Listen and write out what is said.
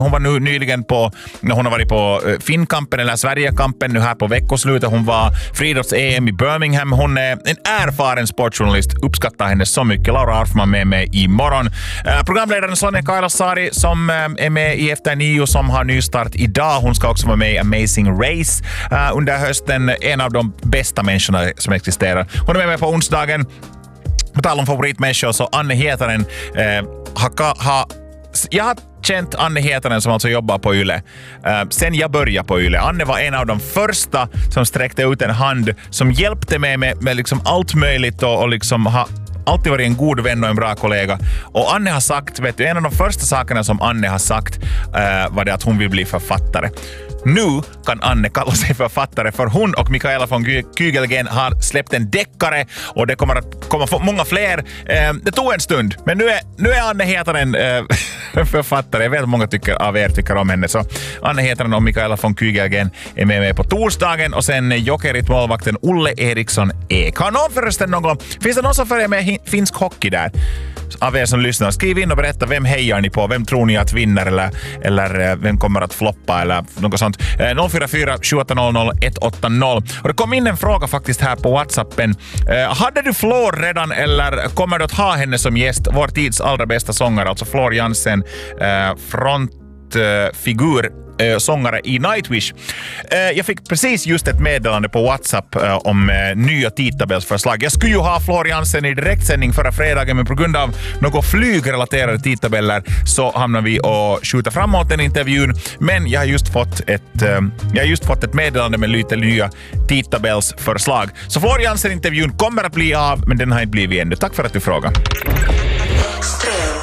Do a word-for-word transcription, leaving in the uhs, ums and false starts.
Hon var nu nyligen på, hon har varit på Finnkampen eller Sverigekampen nu här på veckoslutet. Hon var friidrotts-E M i Birmingham. Hon är en erfaren sportjournalist. Uppskattar henne så mycket. Laura Arfman med mig imorgon. Eh, programledaren Sonja Kailasari som eh, är med i Efter nio som har nystart idag. Hon ska också vara med i Amazing Race eh, under hösten. En av de bästa människorna som existerar. Hon är med mig på onsdagen. På tal om favoritmänniskor så Anne Hietanen eh, har... Ha, jag har känt Anne Hietanen som alltså jobbar på Yle. Uh, sen jag började på Yle. Anne var en av de första som sträckte ut en hand som hjälpte mig med, med liksom allt möjligt och, och liksom ha alltid varit en god vän och en bra kollega. Och Anne har sagt, vet du, en av de första sakerna som Anne har sagt uh, var det att hon vill bli författare. Nu kan Anne kalla sig författare för hon och Mikaela von Kygelgren har släppt en deckare och det kommer att komma många fler. Eh, det tog en stund, men nu är, nu är Anne Hietanen eh, författare. Jag vet att många tycker, av er tycker om henne. Så Anne Hietanen och Mikaela von Kygelgren är med mig på torsdagen och sen Jokerit-målvakten Olle Eriksson Ek. Har någon förresten någon, finns det någon som följer med finsk hockey där? Av er som lyssnar, skriv in och berätta vem hejar ni på, vem tror ni att vinner eller, eller vem kommer att floppa eller något sånt. noll fyra fyra sju åtta noll noll ett åtta noll. Och det kom in en fråga faktiskt här på WhatsAppen. Eh, hade du Flor redan eller kommer du att ha henne som gäst? Vår tids allra bästa sångare, alltså Flor Jansen, eh, frontfigur. Eh, sångare i Nightwish. Eh, jag fick precis just ett meddelande på WhatsApp eh, om eh, nya tidtabellsförslag. Jag skulle ju ha Flor Jansen i direktsändning förra fredagen, men på grund av några flygrelaterade tidtabeller så hamnar vi och skjuter framåt den intervjun. Men jag har just fått ett, eh, jag har just fått ett meddelande med lite nya tidtabellsförslag. Så Flor Jansen-intervjun kommer att bli av, men den har inte blivit ännu. Tack för att du frågar.